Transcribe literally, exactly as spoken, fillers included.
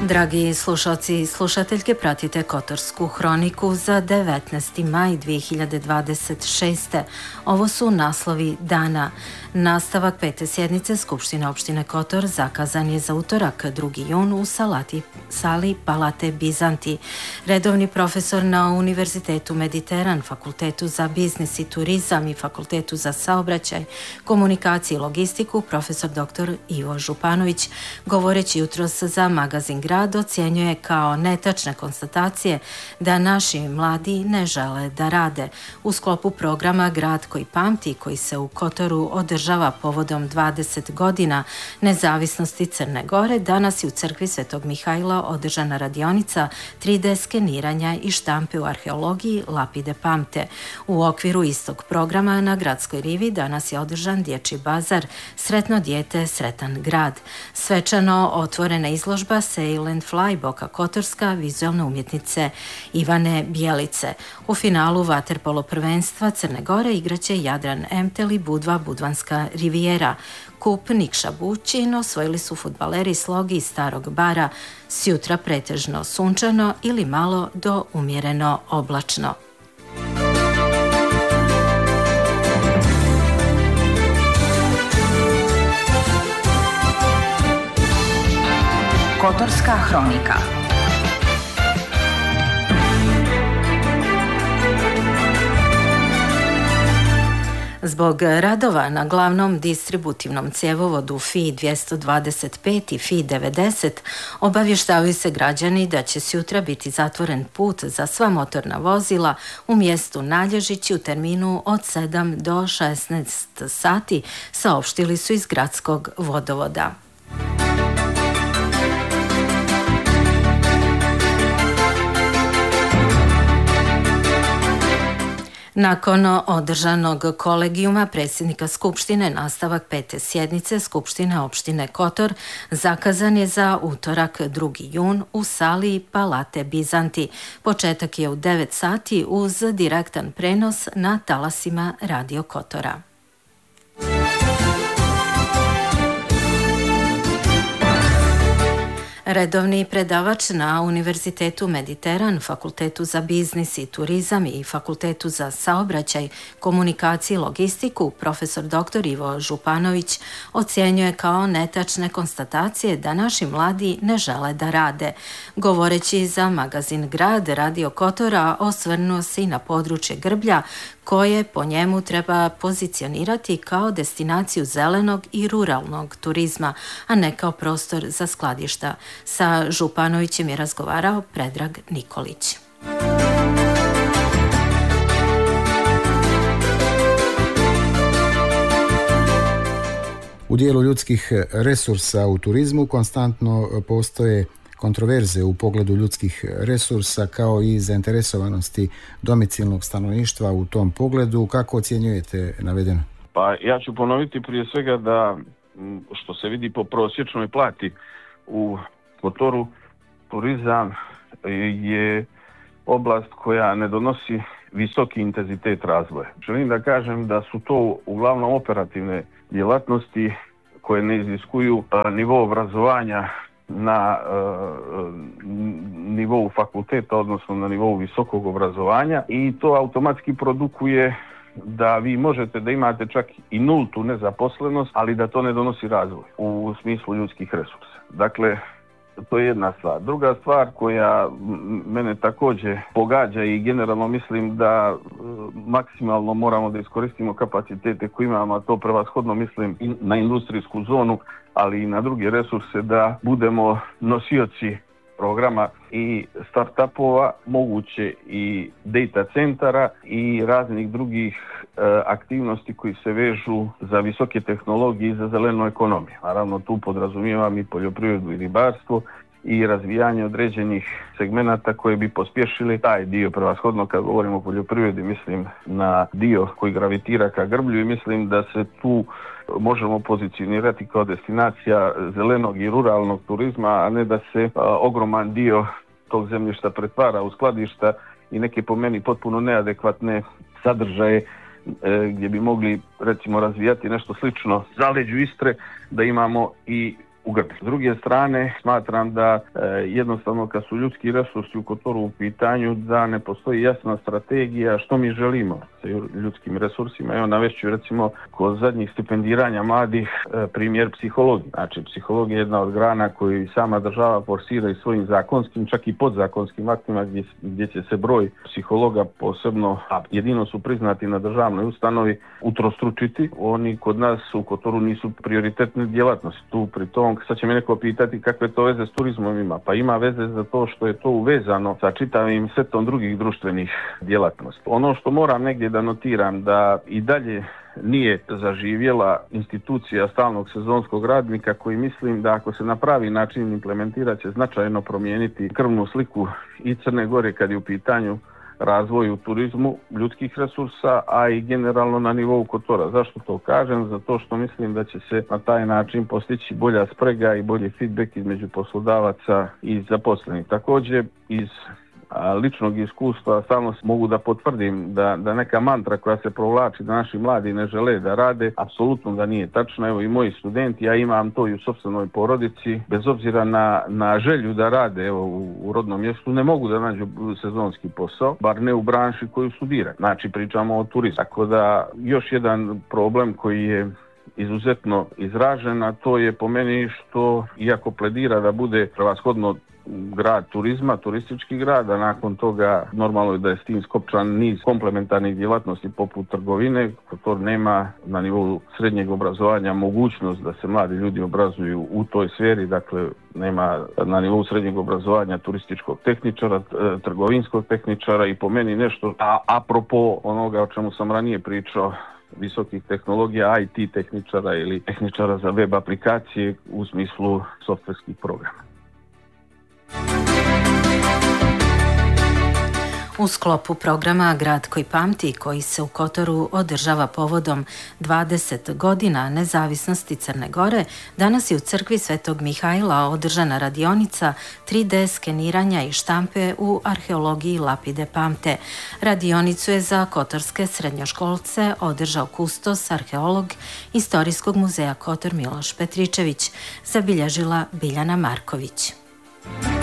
Dragi slušalci i slušateljke, pratite Kotorsku hroniku za devetnaesti maj dve hiljade dvadeset šeste. Ovo su naslovi dana. Nastavak pete sjednice Skupštine opštine Kotor zakazan je za utorak drugi jun u salati, sali Palate Bizanti. Redovni profesor na Univerzitetu Mediteran, Fakultetu za biznis i turizam i Fakultetu za saobraćaj, komunikaciju i logistiku, profesor doktor Ivo Županović, govoreći jutros za magazin Grad, ocjenjuje kao netačne konstatacije da naši mladi ne žele da rade. U sklopu programa Grad koji pamti, koji se u Kotoru održava povodom dvadeset godina nezavisnosti Crne Gore, danas je u crkvi Svetog Mihajla održana radionica tri D skeniranja i štampe u arheologiji Lapide pamte. U okviru istog programa na Gradskoj rivi danas je održan dječji bazar Sretno dijete, sretan grad. Svečano otvorena izložba Sail and Fly Boka Kotorska vizualne umjetnice Ivane Bjelice. U finalu vaterpolo prvenstva Crne Gore igraće Jadran Emtel i Budva Budvanska rivijera. Kup Nikša Bućin osvojili su fudbaleri Slogi iz Starog Bara, sjutra pretežno sunčano ili malo do umjereno oblačno. Kotorska hronika. Zbog radova na glavnom distributivnom cjevovodu F I dvjesto dvadeset pet i F I devedeset obavještavaju se građani da će sutra biti zatvoren put za sva motorna vozila u mjestu Nalježići u terminu od sedam do šesnaest sati, saopštili su iz gradskog vodovoda. Nakon održanog kolegijuma predsjednika Skupštine, nastavak pete sjednice Skupštine opštine Kotor zakazan je za utorak drugi jun u sali Palate Bizanti. Početak je u devet sati uz direktan prenos na talasima Radio Kotora. Redovni predavač na Univerzitetu Mediteran, Fakultetu za biznis i turizam i Fakultetu za saobraćaj, komunikaciju i logistiku, profesor doktor Ivo Županović, ocjenjuje kao netačne konstatacije da naši mladi ne žele da rade. Govoreći za magazin Grad Radio Kotora, osvrnuo se i na područje Grblja, koje po njemu treba pozicionirati kao destinaciju zelenog i ruralnog turizma, a ne kao prostor za skladišta. Sa Županovićem je razgovarao Predrag Nikolić. U dijelu ljudskih resursa u turizmu konstantno postoje kontroverze u pogledu ljudskih resursa kao i zainteresovanosti domicilnog stanovništva u tom pogledu. Kako ocjenjujete navedeno? Pa ja ću ponoviti prije svega da što se vidi po prosječnoj plati u Kotoru, turizam je oblast koja ne donosi visoki intenzitet razvoja. Želim da kažem da su to uglavnom operativne djelatnosti koje ne iziskuju nivo obrazovanja na uh, nivou fakulteta, odnosno na nivou visokog obrazovanja, i to automatski produkuje da vi možete da imate čak i nultu nezaposlenost, ali da to ne donosi razvoj u smislu ljudskih resursa. Dakle, to je jedna stvar. Druga stvar koja mene također pogađa i generalno mislim da maksimalno moramo da iskoristimo kapacitete koje imamo, a to prevashodno mislim i na industrijsku zonu, ali i na druge resurse, da budemo nosioci programa i startupova, moguće i data centara i raznih drugih e, aktivnosti koji se vežu za visoke tehnologije i za zelenu ekonomiju. Naravno, tu podrazumijevam i poljoprivredu i ribarstvo i razvijanje određenih segmenata koje bi pospješili taj dio. Prevashodno kad govorimo o poljoprivredi mislim na dio koji gravitira ka Grblju i mislim da se tu možemo pozicionirati kao destinacija zelenog i ruralnog turizma, a ne da se a, ogroman dio tog zemljišta pretvara u skladišta i neke po meni potpuno neadekvatne sadržaje e, gdje bi mogli recimo razvijati nešto slično zaleđu Istre, da imamo i u Grdi. S druge strane, smatram da e, jednostavno kad su ljudski resursi u Kotoru u pitanju, da ne postoji jasna strategija što mi želimo sa ljudskim resursima. Evo navešću recimo kod zadnjih stipendiranja mladih e, primjer psihologije. Znači, psihologija je jedna od grana koju sama država forsira i svojim zakonskim, čak i podzakonskim aktima gdje, gdje će se broj psihologa posebno, a jedino su priznati na državnoj ustanovi, utrostručiti. Oni kod nas u Kotoru nisu prioritetne djelatnosti. Tu pri tom, sad će me neko pitati kakve to veze s turizmom ima. Pa ima veze za to što je to uvezano sa čitavim setom drugih društvenih djelatnosti. Ono što moram negdje da notiram, da i dalje nije zaživjela institucija stalnog sezonskog radnika koji mislim da ako se na pravi način implementira će značajno promijeniti krvnu sliku i Crne Gore kad je u pitanju razvoj u turizmu ljudskih resursa, a i generalno na nivou Kotora. Zašto to kažem? Zato što mislim da će se na taj način postići bolja sprega i bolji feedback između poslodavaca i zaposlenih. Također iz ličnog iskustva stalno mogu da potvrdim da, da neka mantra koja se provlači da naši mladi ne žele da rade, apsolutno da nije tačna. Evo i moji studenti, ja imam to i u sopstvenoj porodici, bez obzira na, na želju da rade evo, u, u rodnom mjestu, ne mogu da nađu sezonski posao, bar ne u branši koju studiraju. Znači pričamo o turizmu. Tako da još jedan problem koji je izuzetno izražen, a to je po meni što, iako pledira da bude prevashodno grad turizma, turistički grad, a nakon toga normalno je da je s tim skopčan niz komplementarnih djelatnosti poput trgovine. Kotor nema na nivou srednjeg obrazovanja mogućnost da se mladi ljudi obrazuju u toj sferi, dakle nema na nivou srednjeg obrazovanja turističkog tehničara, trgovinskog tehničara i po meni nešto, a apropo onoga o čemu sam ranije pričao, visokih tehnologija, I T tehničara ili tehničara za web aplikacije u smislu softverskih programa. U sklopu programa Grad koji pamti, koji se u Kotoru održava povodom dvadeset godina nezavisnosti Crne Gore, danas je u crkvi Svetog Mihajla održana radionica tri D skeniranja i štampe u arheologiji lapide pamte. Radionicu je za kotorske srednjoškolce održao kustos, arheolog Istorijskog muzeja Kotor Miloš Petričević, zabilježila Biljana Marković.